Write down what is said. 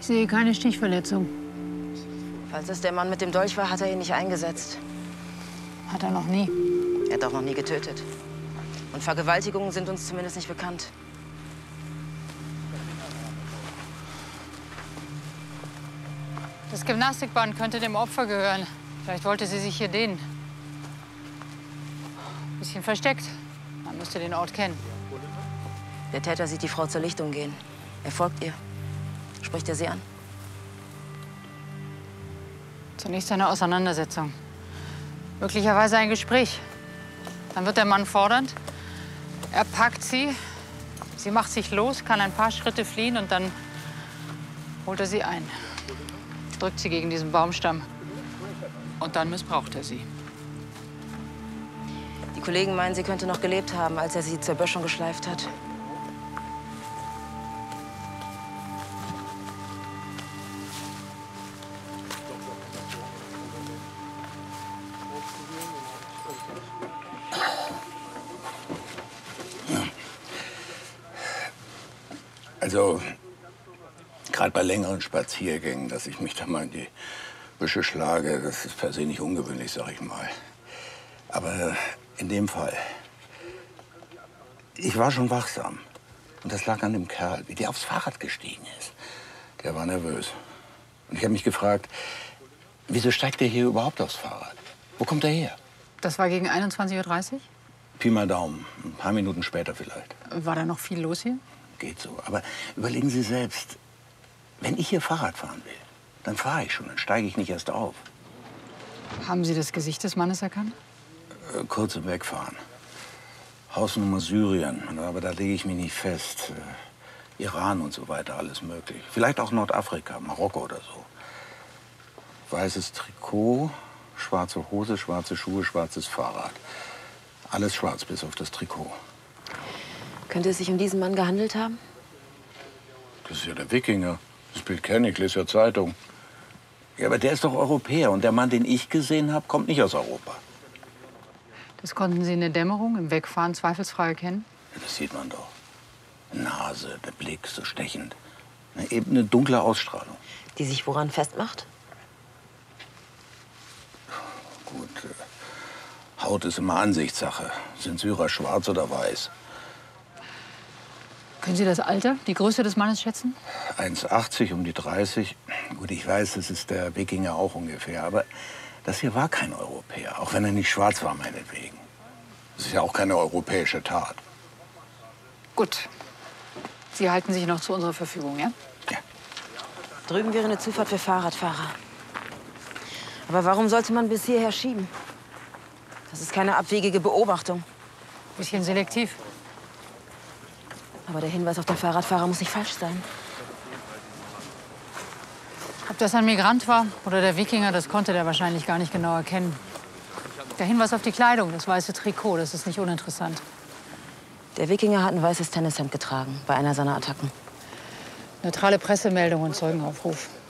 sehe keine Stichverletzung. Falls es der Mann mit dem Dolch war, hat er ihn nicht eingesetzt. Hat er noch nie. Er hat auch noch nie getötet. Und Vergewaltigungen sind uns zumindest nicht bekannt. Das Gymnastikband könnte dem Opfer gehören. Vielleicht wollte sie sich hier dehnen. Bisschen versteckt. Man müsste den Ort kennen. Der Täter sieht die Frau zur Lichtung gehen. Er folgt ihr. Spricht er sie an? Zunächst eine Auseinandersetzung. Möglicherweise ein Gespräch. Dann wird der Mann fordernd. Er packt sie. Sie macht sich los, kann ein paar Schritte fliehen und dann holt er sie ein. Drückt sie gegen diesen Baumstamm. Und dann missbraucht er sie. Die Kollegen meinen, sie könnte noch gelebt haben, als er sie zur Böschung geschleift hat. Also, gerade bei längeren Spaziergängen, dass ich mich da mal in die Büsche schlage, das ist per se nicht ungewöhnlich, sag ich mal. Aber in dem Fall, ich war schon wachsam. Und das lag an dem Kerl, wie der aufs Fahrrad gestiegen ist. Der war nervös. Und ich habe mich gefragt, wieso steigt der hier überhaupt aufs Fahrrad? Wo kommt er her? Das war gegen 21:30 Uhr? Pi mal Daumen, ein paar Minuten später vielleicht. War da noch viel los hier? Geht so. Aber überlegen Sie selbst, wenn ich hier Fahrrad fahren will, dann fahre ich schon, dann steige ich nicht erst auf. Haben Sie das Gesicht des Mannes erkannt? Kurz im Wegfahren. Hausnummer Syrien, aber da lege ich mich nicht fest. Iran und so weiter, alles möglich. Vielleicht auch Nordafrika, Marokko oder so. Weißes Trikot, schwarze Hose, schwarze Schuhe, schwarzes Fahrrad. Alles schwarz, bis auf das Trikot. Könnte es sich um diesen Mann gehandelt haben? Das ist ja der Wikinger. Das Bild kenne ich, lese ja Zeitung. Ja, aber der ist doch Europäer. Und der Mann, den ich gesehen habe, kommt nicht aus Europa. Das konnten Sie in der Dämmerung im Wegfahren zweifelsfrei erkennen? Ja, das sieht man doch. Nase, der Blick, so stechend. Eben eine dunkle Ausstrahlung. Die sich woran festmacht? Gut, Haut ist immer Ansichtssache. Sind Syrer schwarz oder weiß? Können Sie das Alter, die Größe des Mannes schätzen? 1,80, um die 30. Gut, ich weiß, das ist der Wikinger auch ungefähr. Aber das hier war kein Europäer, auch wenn er nicht schwarz war, meinetwegen. Das ist ja auch keine europäische Tat. Gut. Sie halten sich noch zu unserer Verfügung, ja? Ja. Drüben wäre eine Zufahrt für Fahrradfahrer. Aber warum sollte man bis hierher schieben? Das ist keine abwegige Beobachtung. Bisschen selektiv. Aber der Hinweis auf den Fahrradfahrer muss nicht falsch sein. Ob das ein Migrant war oder der Wikinger, das konnte der wahrscheinlich gar nicht genau erkennen. Der Hinweis auf die Kleidung, das weiße Trikot, das ist nicht uninteressant. Der Wikinger hat ein weißes Tennishemd getragen bei einer seiner Attacken. Neutrale Pressemeldung und Zeugenaufruf.